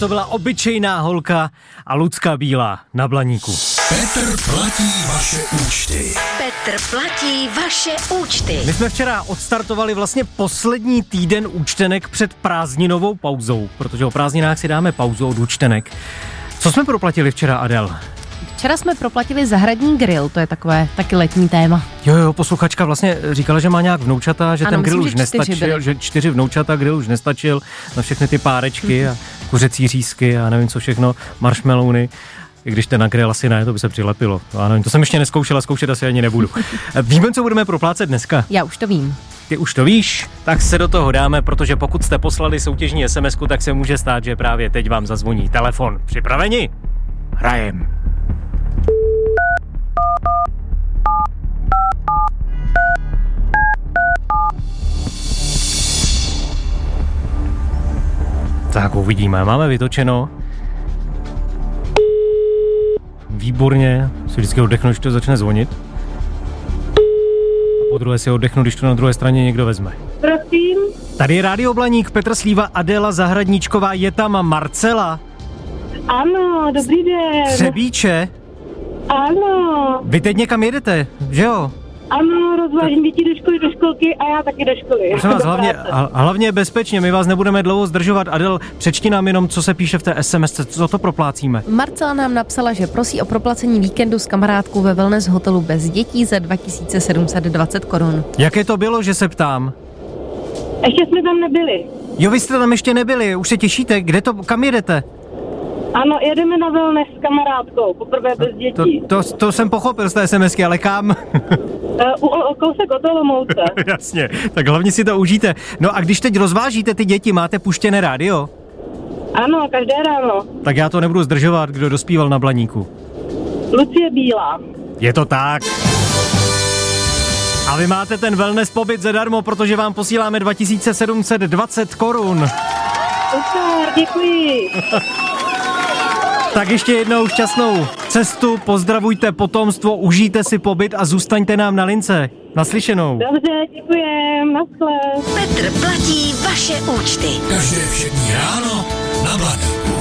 to byla Obyčejná holka a Lucka Bílá na Blaníku. Petr platí vaše účty. Petr platí vaše účty. My jsme včera odstartovali vlastně poslední týden účtenek před prázdninovou pauzou, protože o prázdninách si dáme pauzu od účtenek. Co jsme proplatili včera, Adel? Včera jsme proplatili zahradní grill, to je takové taky letní téma. Jo, posluchačka vlastně říkala, že má nějak vnoučata, že ano, ten grill myslím, už nestačil, že 4 vnoučata, grill už nestačil na všechny ty párečky a kuřecí řízky a nevím co všechno, marshmallowny. I když ten na grill asi ne, to by se přilepilo. Já nevím, to jsem ještě neskoušela, zkoušet asi ani nebudu. Víme, co budeme proplácet dneska? Já už to vím. Ty už to víš? Tak se do toho dáme, protože pokud jste poslali soutěžní SMS-ku, tak se může stát, že právě teď vám zazvoní telefon. Připraveni? Hrajem. Tak uvidíme, máme vytočeno. Výborně, si vždycky oddechnu, když to začne zvonit. A po druhé si oddechnu, když to na druhé straně někdo vezme. Prosím. Tady je Rádio Blaník, Petr Slíva, Adéla Zahradníčková, je tam Marcela. Ano, dobrý den. Třebíče. Ano. Vy teď někam jedete, že jo? Ano, rozvážím děti do školy, do školky a já taky do školy. Prosím vás, hlavně bezpečně, my vás nebudeme dlouho zdržovat. Adel, přečti nám jenom, co se píše v té SMS, co to proplácíme. Marcela nám napsala, že prosí o proplacení víkendu s kamarádkou ve wellness hotelu bez dětí za 2720 korun. Jaké to bylo, že se ptám? Ještě jsme tam nebyli. Jo, vy jste tam ještě nebyli, už se těšíte, kam jedete? Ano, jedeme na wellness s kamarádkou, poprvé bez dětí. To jsem pochopil z té SMSky, ale kam? Kousek od Olomouce. Jasně, tak hlavně si to užijte. No a když teď rozvážíte ty děti, máte puštěné rádio? Ano, každé ráno. Tak já to nebudu zdržovat, kdo dospíval na Blaníku. Lucie Bílá. Je to tak. A vy máte ten wellness pobyt zadarmo, protože vám posíláme 2720 korun. Super, děkuji. Tak ještě jednou šťastnou cestu, pozdravujte potomstvo, užijte si pobyt a zůstaňte nám na lince. Naslyšenou. Dobře, děkujem, naschle. Petr platí vaše účty. Každé všední ráno na Blaníku.